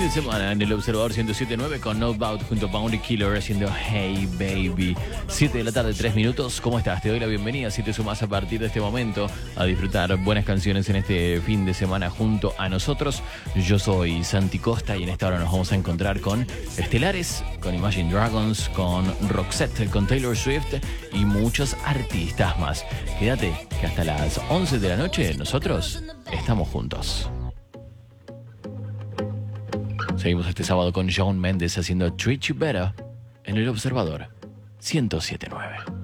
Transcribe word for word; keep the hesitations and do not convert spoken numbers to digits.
de semana en el Observador ciento siete punto nueve con No Doubt junto a Bounty Killer haciendo Hey Baby. siete de la tarde, tres minutos. ¿Cómo estás? Te doy la bienvenida si te sumas a partir de este momento a disfrutar buenas canciones en este fin de semana junto a nosotros. Yo soy Santi Costa y en esta hora nos vamos a encontrar con Estelares, con Imagine Dragons, con Roxette, con Taylor Swift y muchos artistas más. Quédate que hasta las once de la noche nosotros estamos juntos. Seguimos este sábado con Shawn Mendes haciendo Treat You Better en el Observador ciento siete punto nueve.